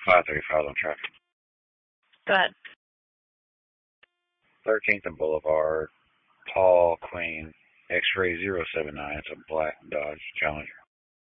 535 on traffic. Go ahead. 13th and Boulevard, Paul Queen, X-ray 079. It's a black Dodge Challenger.